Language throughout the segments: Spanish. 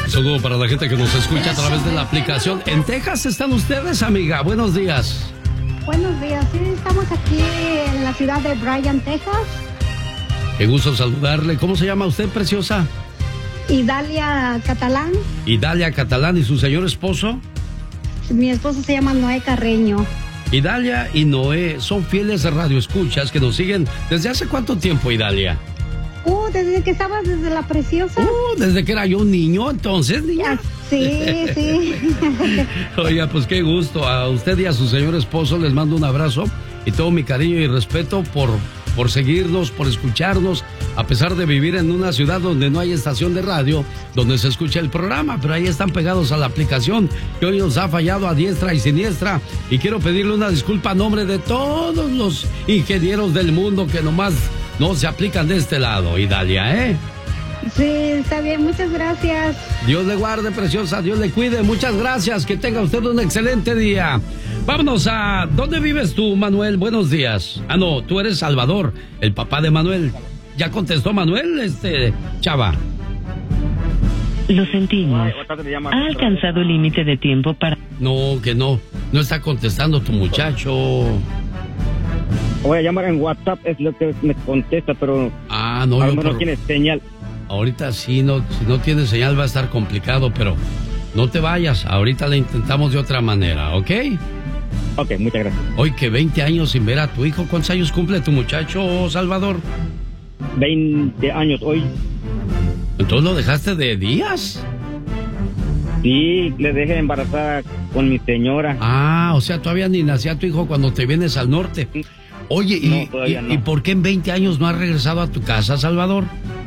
Saludo para la gente que nos escucha a través de la aplicación. ¿En Texas están ustedes, amiga? Buenos días. Buenos días, sí, estamos aquí en la ciudad de Bryan, Texas. Qué gusto saludarle. ¿Cómo se llama usted, preciosa? Idalia Catalán. Idalia Catalán. ¿Y su señor esposo? Mi esposo se llama Noé Carreño. Idalia y Noé son fieles radioescuchas que nos siguen desde hace ¿cuánto tiempo, Idalia? Desde que estabas desde la Preciosa. Desde que era yo un niño, entonces, niña. Sí. Oiga, pues qué gusto. A usted y a su señor esposo les mando un abrazo y todo mi cariño y respeto por seguirnos, por escucharnos, a pesar de vivir en una ciudad donde no hay estación de radio, donde se escucha el programa, pero ahí están pegados a la aplicación que hoy nos ha fallado a diestra y siniestra. Y quiero pedirle una disculpa a nombre de todos los ingenieros del mundo que nomás no se aplican de este lado, Idalia, ¿eh? Sí, está bien, muchas gracias. Dios le guarde, preciosa, Dios le cuide, muchas gracias, que tenga usted un excelente día. Vámonos a... ¿Dónde vives tú, Manuel? Buenos días. Ah, no, tú eres Salvador, el papá de Manuel. ¿Ya contestó Manuel, chava? Lo sentimos. Ha alcanzado el límite de tiempo para... No, que no está contestando tu muchacho. Voy a llamar en WhatsApp, es lo que me contesta, pero... No, no tiene señal. Ahorita sí, si no tiene señal va a estar complicado, pero no te vayas, ahorita la intentamos de otra manera, ¿ok? Ok, muchas gracias. Hoy que 20 años sin ver a tu hijo, ¿cuántos años cumple tu muchacho, Salvador? 20 años hoy. ¿Entonces lo dejaste de días? Sí, le dejé embarazada con mi señora. O sea, todavía ni nacía tu hijo cuando te vienes al norte. Oye, no, ¿y por qué en 20 años no has regresado a tu casa, Salvador?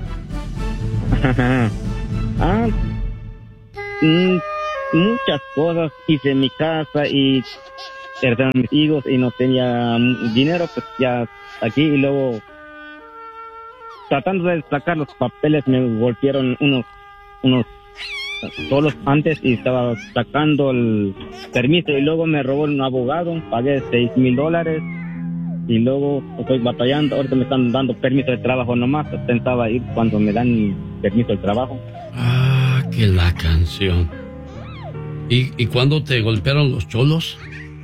Muchas cosas. Hice mi casa y perdieron mis hijos y no tenía dinero, pues ya aquí. Y luego, tratando de sacar los papeles, me golpearon unos solos antes y estaba sacando el permiso y luego me robó un abogado, pagué $6,000 y luego estoy batallando. Ahorita me están dando permiso de trabajo nomás, pensaba ir cuando me dan permiso de trabajo. Que la canción. ¿Y cuándo te golpearon los cholos?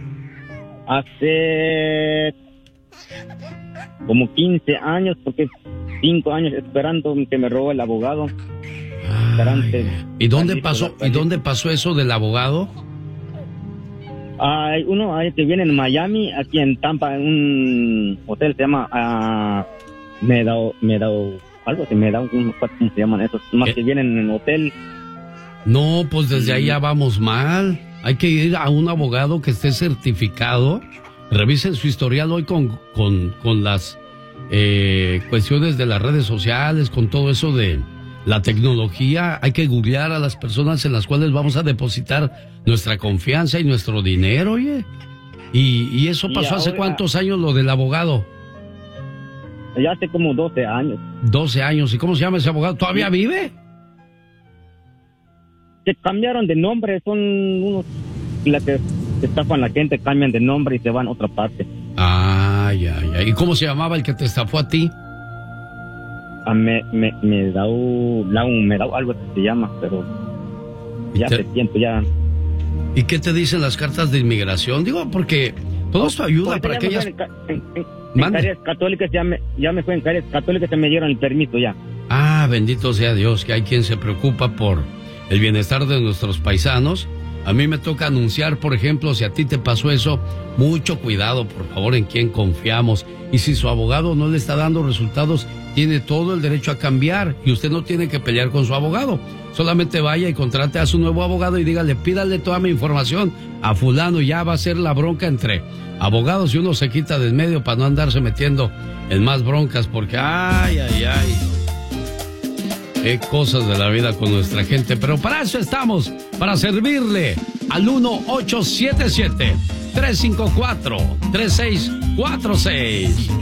Hace como 15 años, porque 5 años esperando que me robó el abogado. ¿Y dónde pasó eso del abogado? Hay uno que viene en Miami, aquí en Tampa, en un hotel se llama Meadow, algo así, ¿cómo se llaman esos? Más que vienen en hotel. No, pues desde ahí ya vamos mal. Hay que ir a un abogado que esté certificado. Revisen su historial hoy con las cuestiones de las redes sociales, con todo eso de la tecnología. Hay que googlear a las personas en las cuales vamos a depositar nuestra confianza y nuestro dinero, oye. ¿Y eso pasó hace cuántos años, lo del abogado? Ya hace como 12 años. 12 años. ¿Y cómo se llama ese abogado? ¿Todavía vive? Se cambiaron de nombre, son unos que estafan a la gente, cambian de nombre y se van a otra parte. Ya. ¿Y cómo se llamaba el que te estafó a ti? Me da algo que se llama, pero ya hace tiempo ya. ¿Y qué te dicen las cartas de inmigración? Digo, porque todo esto ayuda para aquellas... En Caridades Católicas ya me fue en Caridades Católicas, se me dieron el permiso ya. Bendito sea Dios, que hay quien se preocupa por el bienestar de nuestros paisanos. A mí me toca anunciar, por ejemplo, si a ti te pasó eso, mucho cuidado, por favor, en quién confiamos. Y si su abogado no le está dando resultados, tiene todo el derecho a cambiar y usted no tiene que pelear con su abogado. Solamente vaya y contrate a su nuevo abogado y dígale, pídale toda mi información a fulano. Ya va a ser la bronca entre abogados y uno se quita de en medio para no andarse metiendo en más broncas, porque qué cosas de la vida con nuestra gente. Pero para eso estamos, para servirle al 1877-354-3646.